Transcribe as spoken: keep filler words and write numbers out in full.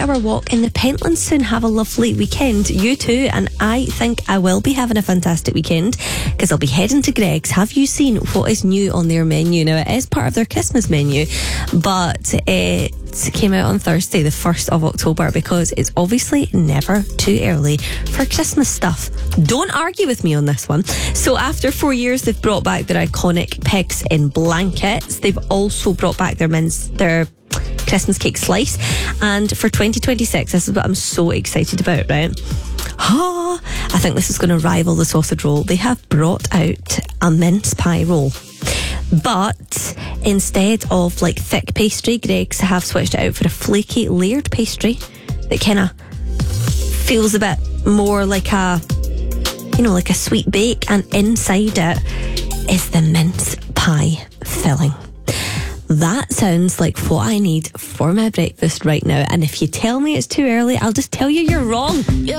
hour walk in the Pentlands soon. Have a lovely weekend. You too. And I think I will be having a fantastic weekend because I'll be heading to Greg's. Have you seen what is new on their menu? Now, it is part of their Christmas menu, but it came out on Thursday, the first of October, because it's obviously never too early for Christmas stuff. Don't argue with me on this one. So after four years, they've brought back their iconic pigs in blankets. They've also brought back their mince, their Christmas cake slice. And for twenty twenty-six, this is what I'm so excited about, right? Ah, I think this is going to rival the sausage roll. They have brought out a mince pie roll. But instead of like thick pastry, Greg's have switched it out for a flaky layered pastry that kind of feels a bit more like a, you know, like a sweet bake, and inside it is the mince pie filling. That sounds like what I need for my breakfast right now. And if you tell me it's too early, I'll just tell you you're wrong.